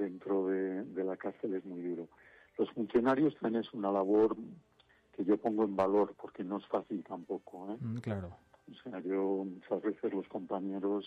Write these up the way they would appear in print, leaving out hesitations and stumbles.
dentro de la cárcel es muy duro. Los funcionarios también es una labor que yo pongo en valor, porque no es fácil tampoco, ¿eh? Claro. O sea, yo muchas veces los compañeros,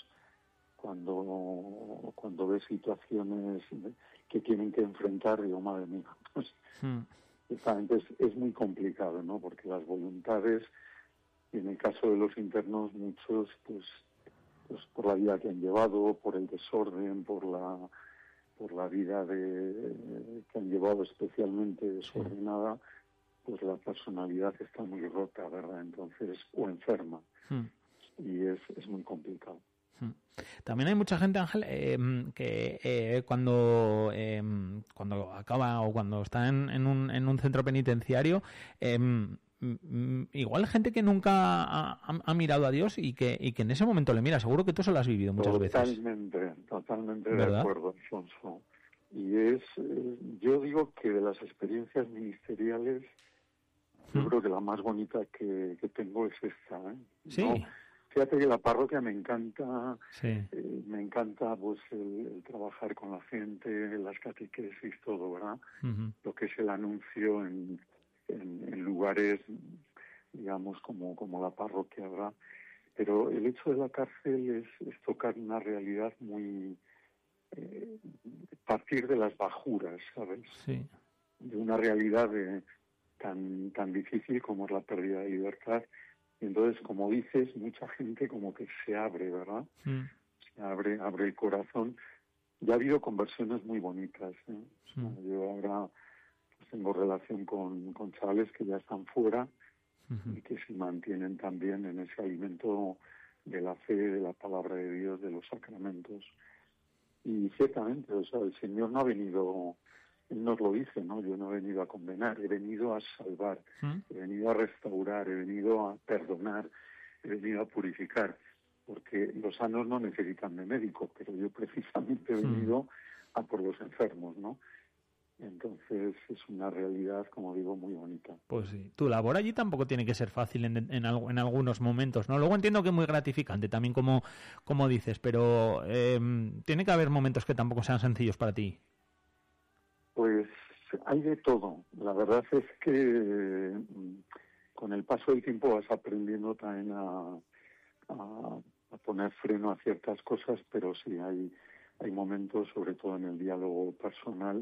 cuando ves situaciones que tienen que enfrentar, digo, madre mía, pues exactamente es muy complicado, ¿no? Porque las voluntades, y en el caso de los internos, muchos, pues por la vida que han llevado, por el desorden, por la vida que han llevado especialmente desordenada, pues la personalidad está muy rota, ¿verdad? Entonces, o enferma. Y es muy complicado. También hay mucha gente, Ángel, que cuando acaba o cuando está en un centro penitenciario, igual gente que nunca ha mirado a Dios y que en ese momento le mira. Seguro que tú eso lo has vivido muchas veces. Totalmente de ¿verdad? acuerdo, Alfonso. Y yo digo que de las experiencias ministeriales, yo creo que la más bonita que tengo es esta, ¿eh? Sí. ¿No? Fíjate que la parroquia me encanta, sí. Me encanta pues el trabajar con la gente, las catequesis, todo, ¿verdad? Lo que es el anuncio en lugares, digamos, como la parroquia, ¿verdad? Pero el hecho de la cárcel es tocar una realidad muy... partir de las bajuras, ¿sabes? Sí. De una realidad tan difícil como es la pérdida de libertad. Y entonces, como dices, mucha gente como que se abre, ¿verdad? Se abre el corazón. Ya ha habido conversiones muy bonitas, ¿eh? Yo ahora pues, tengo relación con chavales que ya están fuera y que se mantienen también en ese alimento de la fe, de la palabra de Dios, de los sacramentos. Y ciertamente, o sea, el Señor no ha venido... Él nos lo dice, ¿no? Yo no he venido a condenar, he venido a salvar, he venido a restaurar, he venido a perdonar, he venido a purificar, porque los sanos no necesitan de médico, pero yo precisamente he venido a por los enfermos, ¿no? Entonces es una realidad, como digo, muy bonita. Pues sí. Tu labor allí tampoco tiene que ser fácil en algunos momentos, ¿no? Luego entiendo que es muy gratificante también, como dices, pero tiene que haber momentos que tampoco sean sencillos para ti. Pues hay de todo. La verdad es que con el paso del tiempo vas aprendiendo también a poner freno a ciertas cosas, pero sí hay momentos, sobre todo en el diálogo personal,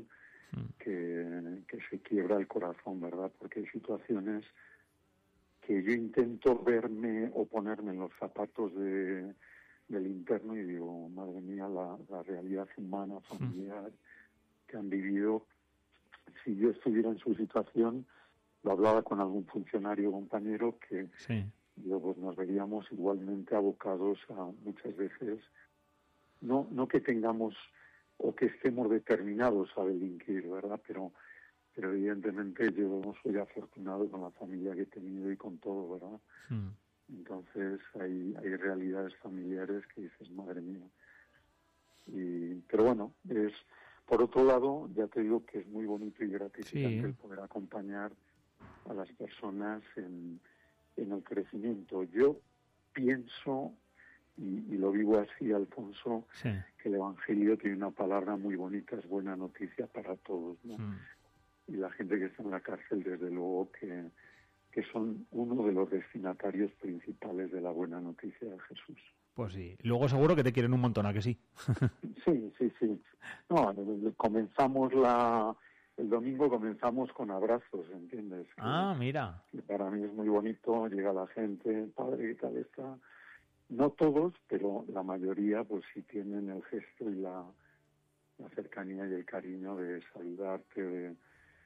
que se quiebra el corazón, ¿verdad? Porque hay situaciones que yo intento verme o ponerme en los zapatos del interno y digo, madre mía, la realidad humana, familiar, que han vivido. Si yo estuviera en su situación, lo hablaba con algún funcionario o compañero, que yo, pues nos veríamos igualmente abocados a muchas veces, no que tengamos o que estemos determinados a delinquir, ¿verdad? Pero evidentemente yo soy afortunado con la familia que he tenido y con todo, ¿verdad? Entonces hay realidades familiares que dices, madre mía. Pero bueno, por otro lado, ya te digo que es muy bonito y gratificante el poder acompañar a las personas en el crecimiento. Yo pienso, y lo vivo así, Alfonso, que el Evangelio tiene una palabra muy bonita, es buena noticia para todos, ¿no? Y la gente que está en la cárcel, desde luego que son uno de los destinatarios principales de la buena noticia de Jesús. Pues sí. Luego seguro que te quieren un montón, ¿a que sí? Sí. No, comenzamos el domingo comenzamos con abrazos, ¿entiendes? Mira. Que para mí es muy bonito, llega la gente, padre, ¿qué tal está? No todos, pero la mayoría pues sí tienen el gesto y la cercanía y el cariño de saludarte,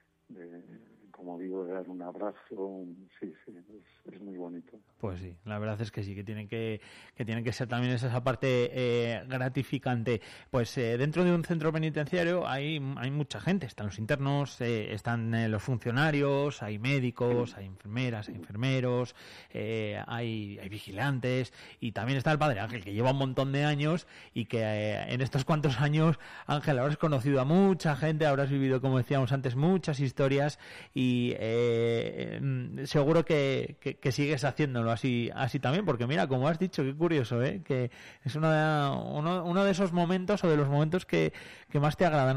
como digo, de dar un abrazo. Sí, es muy bonito. Pues sí, la verdad es que sí, que tiene que ser también esa parte gratificante. Pues dentro de un centro penitenciario hay mucha gente, están los internos, están los funcionarios, hay médicos, hay enfermeras, hay enfermeros, hay vigilantes, y también está el Padre Ángel, que lleva un montón de años y que en estos cuantos años, Ángel, habrás conocido a mucha gente, habrás vivido, como decíamos antes, muchas historias, y seguro que sigues haciéndolo así también, porque mira, como has dicho, qué curioso, que es uno de esos momentos o de los momentos que más te agradan.